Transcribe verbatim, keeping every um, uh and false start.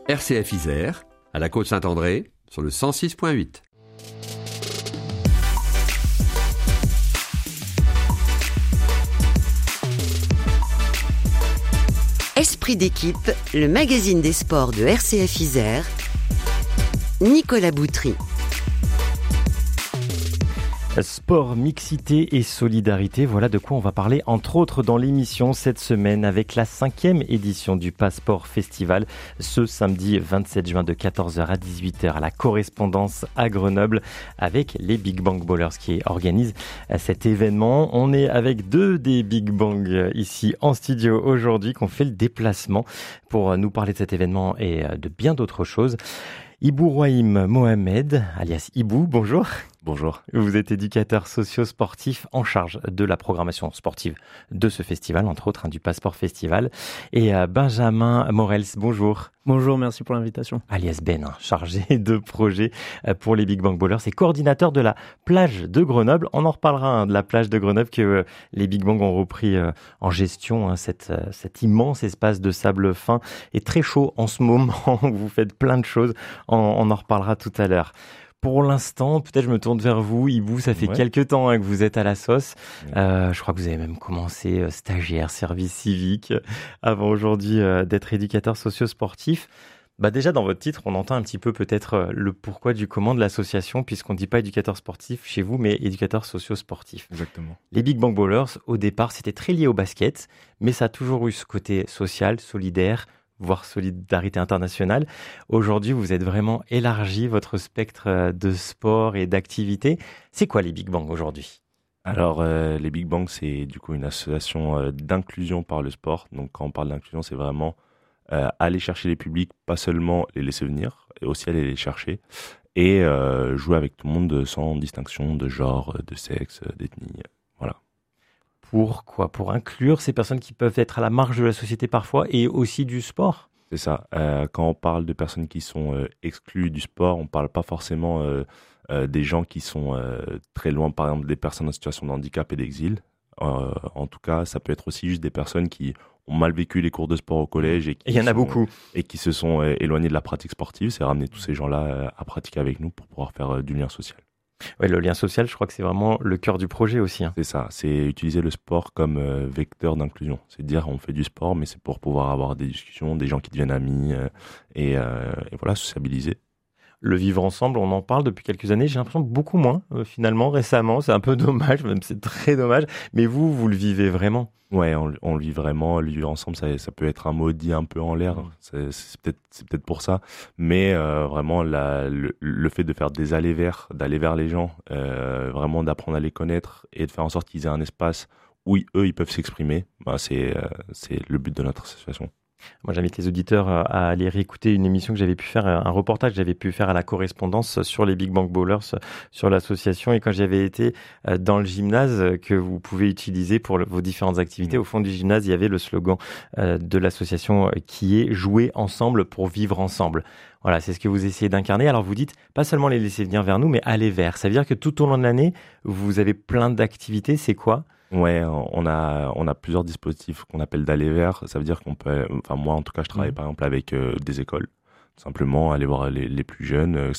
R C F Isère, à la Côte-Saint-André, sur le cent six point huit. Esprit d'équipe, le magazine des sports de R C F Isère. Nicolas Boutry. Sport, mixité et solidarité, voilà de quoi on va parler entre autres dans l'émission cette semaine avec la cinquième édition du Passeport Festival ce samedi vingt-sept juin de quatorze heures à dix-huit heures à la Correspondance à Grenoble avec les Big Bang Ballers qui organisent cet événement. On est avec deux des Big Bang ici en studio aujourd'hui qui ont fait le déplacement pour nous parler de cet événement et de bien d'autres choses. Ibouraïm Mohamed, alias Ibou, bonjour. Bonjour. Vous êtes éducateur socio-sportif en charge de la programmation sportive de ce festival, entre autres hein, du Passeport Festival. Et euh, Benjamin Morels, bonjour. Bonjour, merci pour l'invitation. Alias Ben, hein, chargé de projet pour les Big Bang Ballers et coordinateur de la plage de Grenoble. On en reparlera hein, de la plage de Grenoble que euh, les Big Bang ont repris euh, en gestion, hein, cette, euh, cet immense espace de sable fin et très chaud en ce moment. Vous faites plein de choses, on, on en reparlera tout à l'heure. Pour l'instant, peut-être je me tourne vers vous, Ibou, ça fait ouais. quelques temps hein, que vous êtes à la sauce. Ouais. Euh, je crois que vous avez même commencé euh, stagiaire, service civique, euh, avant aujourd'hui euh, d'être éducateur socio-sportif. Bah déjà, dans votre titre, on entend un petit peu peut-être euh, le pourquoi du comment de l'association, puisqu'on ne dit pas éducateur sportif chez vous, mais éducateur socio-sportif. Exactement. Les Big Bang Ballers, au départ, c'était très lié au basket, mais ça a toujours eu ce côté social, solidaire, voire solidarité internationale. Aujourd'hui, vous êtes vraiment élargi votre spectre de sport et d'activités. C'est quoi les Big Bang aujourd'hui ? Alors, euh, les Big Bang, c'est du coup une association euh, d'inclusion par le sport. Donc, quand on parle d'inclusion, c'est vraiment euh, aller chercher les publics, pas seulement les laisser venir, et aussi aller les chercher et euh, jouer avec tout le monde sans distinction de genre, de sexe, d'ethnie. Voilà. Pourquoi ? Pour inclure ces personnes qui peuvent être à la marge de la société parfois et aussi du sport ? C'est ça. Euh, quand on parle de personnes qui sont euh, exclues du sport, on ne parle pas forcément euh, euh, des gens qui sont euh, très loin, par exemple des personnes en situation de handicap et d'exil. Euh, en tout cas, ça peut être aussi juste des personnes qui ont mal vécu les cours de sport au collège et qui, il y en a sont, beaucoup. Et qui se sont euh, éloignés de la pratique sportive. C'est ramener tous ces gens-là euh, à pratiquer avec nous pour pouvoir faire euh, du lien social. Ouais, le lien social, je crois que c'est vraiment le cœur du projet aussi. Hein. C'est ça, c'est utiliser le sport comme euh, vecteur d'inclusion. C'est dire on fait du sport, mais c'est pour pouvoir avoir des discussions, des gens qui deviennent amis euh, et, euh, et voilà, sociabiliser. Le vivre ensemble, on en parle depuis quelques années, j'ai l'impression beaucoup moins euh, finalement récemment, c'est un peu dommage, même c'est très dommage, mais vous, vous le vivez vraiment. Ouais, on, on le vit vraiment, le vivre ensemble, ça, ça peut être un mot dit un peu en l'air, mmh. c'est, c'est, peut-être, c'est peut-être pour ça, mais euh, vraiment la, le, le fait de faire des allers vers, d'aller vers les gens, euh, vraiment d'apprendre à les connaître et de faire en sorte qu'ils aient un espace où eux, ils peuvent s'exprimer, bah, c'est, euh, c'est le but de notre association. Moi, j'invite les auditeurs à aller réécouter une émission que j'avais pu faire, un reportage que j'avais pu faire à la Correspondance sur les Big Bang Ballers, sur l'association. Et quand j'avais été dans le gymnase que vous pouvez utiliser pour vos différentes activités, au fond du gymnase, il y avait le slogan de l'association qui est « Jouer ensemble pour vivre ensemble ». Voilà, c'est ce que vous essayez d'incarner. Alors vous dites, pas seulement les laisser venir vers nous, mais aller vers. Ça veut dire que tout au long de l'année, vous avez plein d'activités. C'est quoi ? Ouais, on a on a plusieurs dispositifs qu'on appelle d'aller vers. Ça veut dire qu'on peut, enfin moi en tout cas, je travaille mmh. par exemple avec euh, des écoles, tout simplement aller voir les, les plus jeunes.